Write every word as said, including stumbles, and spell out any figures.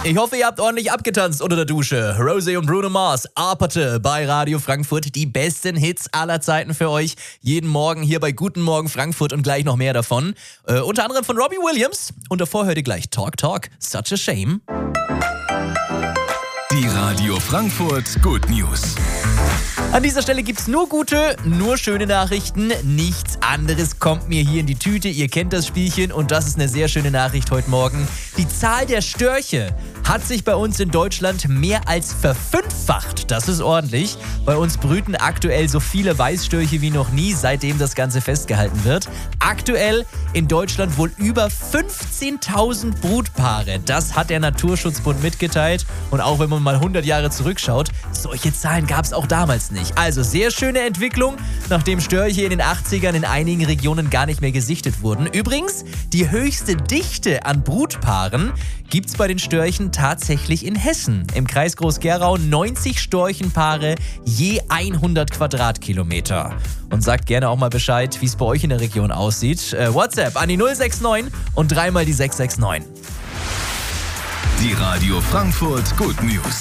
Ich hoffe, ihr habt ordentlich abgetanzt unter der Dusche. Rosé und Bruno Mars, Aperte bei Radio Frankfurt. Die besten Hits aller Zeiten für euch. Jeden Morgen hier bei Guten Morgen Frankfurt und gleich noch mehr davon. Äh, unter anderem von Robbie Williams. Und davor hört ihr gleich Talk Talk, Such a Shame. Die Radio Frankfurt Good News. An dieser Stelle gibt's nur gute, nur schöne Nachrichten. Nichts anderes kommt mir hier in die Tüte. Ihr kennt das Spielchen und das ist eine sehr schöne Nachricht heute Morgen. Die Zahl der Störche hat sich bei uns in Deutschland mehr als verfünffacht. Das ist ordentlich. Bei uns brüten aktuell so viele Weißstörche wie noch nie, seitdem das Ganze festgehalten wird. Aktuell in Deutschland wohl über fünfzehntausend Brutpaare. Das hat der Naturschutzbund mitgeteilt. Und auch wenn man mal hundert Jahre zurückschaut, solche Zahlen gab es auch damals nicht. Also sehr schöne Entwicklung, nachdem Störche in den achtzigern in einigen Regionen gar nicht mehr gesichtet wurden. Übrigens, die höchste Dichte an Brutpaaren gibt es bei den Störchen tatsächlich in Hessen. Im Kreis Groß-Gerau neunzig Storchenpaare je hundert Quadratkilometer. Und sagt gerne auch mal Bescheid, wie es bei euch in der Region aussieht. Äh, WhatsApp an die null sechs neun und dreimal die sechs sechs neun. Die Radio Frankfurt Good News.